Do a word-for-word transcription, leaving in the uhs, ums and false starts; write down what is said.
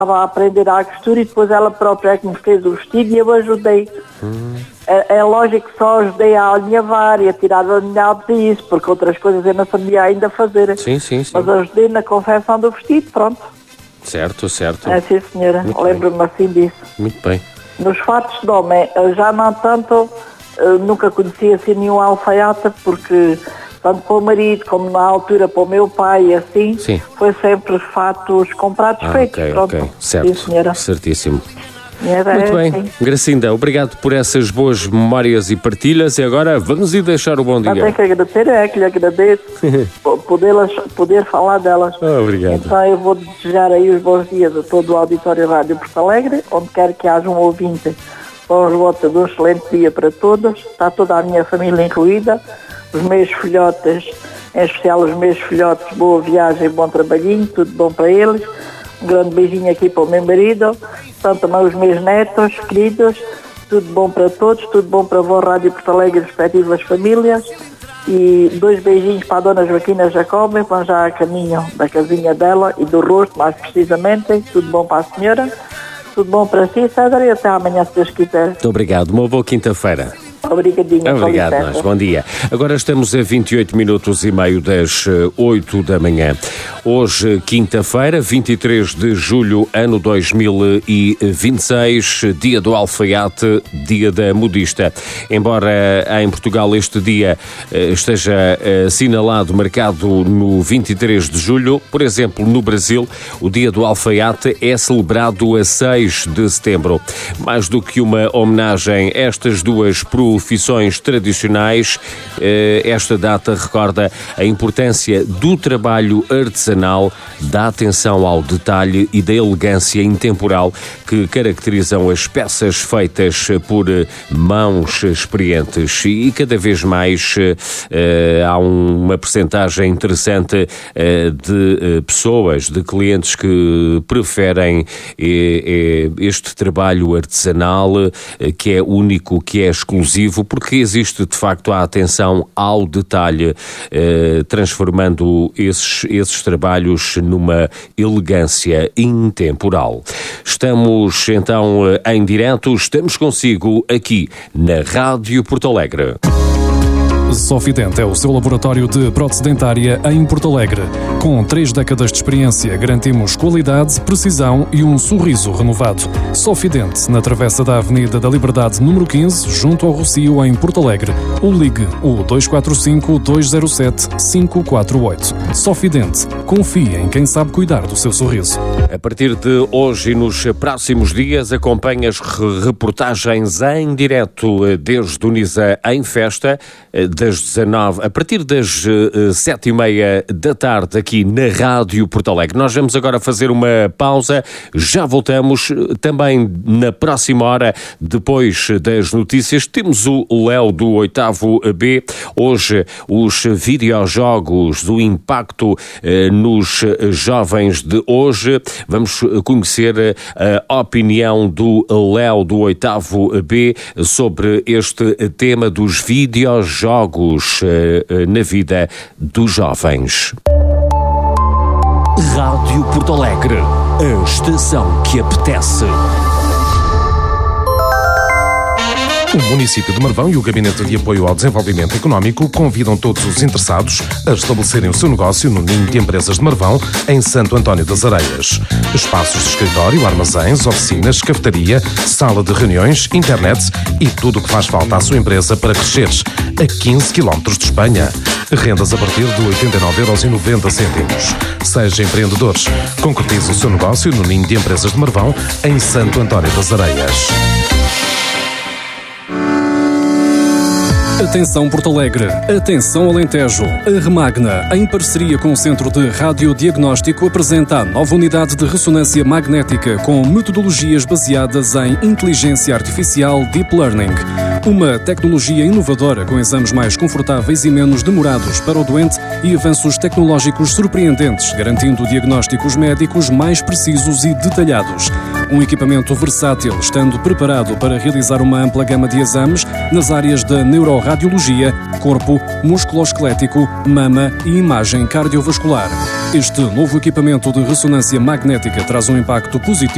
a aprender a costura e depois ela própria é que me fez o vestido e eu ajudei. Hum. É, é lógico que só ajudei a alinhavar e a tirar alinhados e isso, porque outras coisas eu não sabia ainda fazer. Sim, sim, sim. Mas ajudei na confecção do vestido, pronto. Certo, certo. É, sim, senhora. Lembro-me assim disso. Muito bem. Nos fatos de homem, já não tanto, nunca conheci assim nenhum alfaiate, porque tanto para o marido como na altura para o meu pai, assim, sim. Foi sempre fatos comprados, ah, feitos. Ok, pronto. ok. Certo, sim, senhora. Certíssimo. Era, muito bem. Sim. Gracinda, obrigado por essas boas memórias e partilhas. E agora vamos ir deixar o bom dia. Tenho que agradecer, é que lhe agradeço poder, poder falar delas. Oh, obrigado. Então eu vou desejar aí os bons dias a todo o Auditório Rádio Porto Alegre, onde quer que haja um ouvinte. Bons votos de um excelente dia para todos. Está toda a minha família incluída, os meus filhotes, em especial os meus filhotes, boa viagem, bom trabalhinho, tudo bom para eles. Um grande beijinho aqui para o meu marido, são também os meus netos queridos, tudo bom para todos, tudo bom para a Voz Rádio Porto Alegre e respectivas famílias. E dois beijinhos para a Dona Joaquina Jacobe, vão já a caminho da casinha dela e do rosto, mais precisamente. Tudo bom para a senhora, tudo bom para si, César, e até amanhã, se Deus quiser. Muito obrigado, uma boa quinta-feira. Obrigadinho. Obrigado, nós. Bom dia. Agora estamos a vinte e oito minutos e meio das oito da manhã. Hoje, quinta-feira, vinte e três de julho, ano dois mil e vinte e seis, dia do alfaiate, dia da modista. Embora em Portugal este dia esteja assinalado, marcado no vinte e três de julho, por exemplo, no Brasil, o dia do alfaiate é celebrado a seis de setembro. Mais do que uma homenagem a estas duas profissões tradicionais, esta data recorda a importância do trabalho artesanal, da atenção ao detalhe e da elegância intemporal que caracterizam as peças feitas por mãos experientes. E cada vez mais há uma percentagem interessante de pessoas, de clientes que preferem este trabalho artesanal, que é único, que é exclusivo, porque existe de facto a atenção ao detalhe, eh, transformando esses, esses trabalhos numa elegância intemporal. Estamos então em direto, estamos consigo aqui na Rádio Porto Alegre. Sofident é o seu laboratório de prótese dentária em Porto Alegre. Com três décadas de experiência, garantimos qualidade, precisão e um sorriso renovado. Sofident, na travessa da Avenida da Liberdade, número quinze, junto ao Rocio, em Porto Alegre. Ou ligue o dois quatro cinco, dois zero sete, cinco quatro oito. Sofident, confie em quem sabe cuidar do seu sorriso. A partir de hoje e nos próximos dias, acompanhe as reportagens em direto desde Unisa em Festa, das dezanove, a partir das uh, sete e meia da tarde aqui na Rádio Porto Alegre. Nós vamos agora fazer uma pausa, já voltamos também na próxima hora, depois das notícias. Temos o Léo do oitavo B, hoje os videojogos, do impacto uh, nos jovens de hoje. Vamos conhecer a opinião do Léo do oitavo B sobre este tema dos videojogos na vida dos jovens. Rádio Porto Alegre, a estação que apetece. O município de Marvão e o Gabinete de Apoio ao Desenvolvimento Económico convidam todos os interessados a estabelecerem o seu negócio no Ninho de Empresas de Marvão, em Santo António das Areias. Espaços de escritório, armazéns, oficinas, cafetaria, sala de reuniões, internet e tudo o que faz falta à sua empresa para crescer. A quinze quilómetros de Espanha. Rendas a partir de oitenta e nove euros e noventa cêntimos. Seja empreendedor. Concretize o seu negócio no Ninho de Empresas de Marvão, em Santo António das Areias. Atenção Porto Alegre, atenção Alentejo. A Remagna, em parceria com o Centro de Radiodiagnóstico, apresenta a nova unidade de ressonância magnética com metodologias baseadas em inteligência artificial Deep Learning. Uma tecnologia inovadora com exames mais confortáveis e menos demorados para o doente e avanços tecnológicos surpreendentes, garantindo diagnósticos médicos mais precisos e detalhados. Um equipamento versátil, estando preparado para realizar uma ampla gama de exames nas áreas da neuroradiologia, corpo, músculo-esquelético, mama e imagem cardiovascular. Este novo equipamento de ressonância magnética traz um impacto positivo